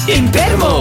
in Bermo.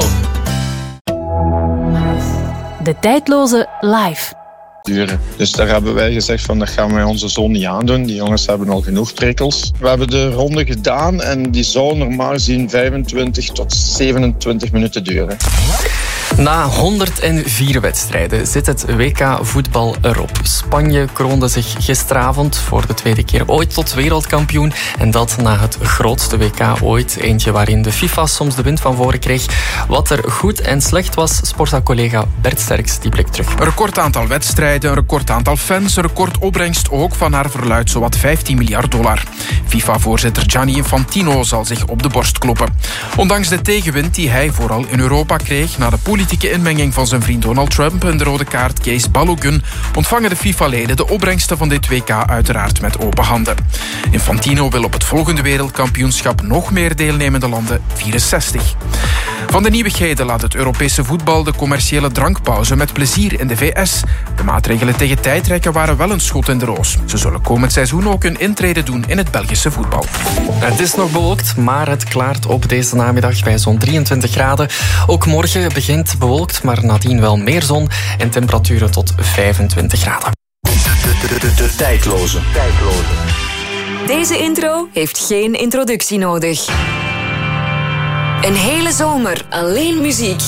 De tijdloze live. Dus daar hebben wij gezegd van dat gaan wij onze zoon niet aandoen. Die jongens hebben al genoeg prikkels. We hebben de ronde gedaan en die zou normaal gezien 25 tot 27 minuten duren. Na 104 wedstrijden zit het WK voetbal erop. Spanje kroonde zich gisteravond voor de tweede keer ooit tot wereldkampioen. En dat na het grootste WK ooit. Eentje waarin de FIFA soms de wind van voren kreeg. Wat er goed en slecht was, Sporza-collega Bert Sterks die blikt terug. Een record aantal wedstrijden, een record aantal fans, een record opbrengst ook van haar verluidt zowat $15 miljard. FIFA-voorzitter Gianni Infantino zal zich op de borst kloppen. Ondanks de tegenwind die hij vooral in Europa kreeg na de politieke inmenging van zijn vriend Donald Trump en de rode kaart Kees Balogun, ontvangen de FIFA-leden de opbrengsten van dit WK uiteraard met open handen. Infantino wil op het volgende wereldkampioenschap nog meer deelnemende landen, 64. Van de nieuwigheden laat het Europese voetbal de commerciële drankpauze met plezier in de VS. De maatregelen tegen tijdrekken waren wel een schot in de roos. Ze zullen komend seizoen ook een intrede doen in het Belgische voetbal. Het is nog bewolkt, maar het klaart op deze namiddag bij zo'n 23 graden. Ook morgen begint bewolkt, maar nadien wel meer zon en temperaturen tot 25 graden. De tijdloze. Deze intro heeft geen introductie nodig. Een hele zomer alleen muziek